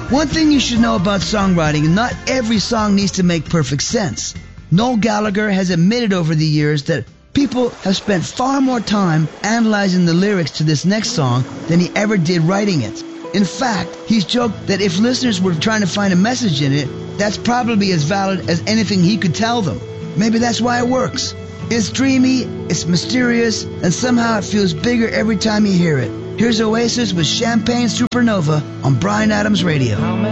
One thing you should know about songwriting, not every song needs to make perfect sense. Noel Gallagher has admitted over the years that people have spent far more time analyzing the lyrics to this next song than he ever did writing it. In fact, he's joked that if listeners were trying to find a message in it, that's probably as valid as anything he could tell them. Maybe that's why it works. It's dreamy, it's mysterious, and somehow it feels bigger every time you hear it. Here's Oasis with Champagne Supernova on Bryan Adams Radio.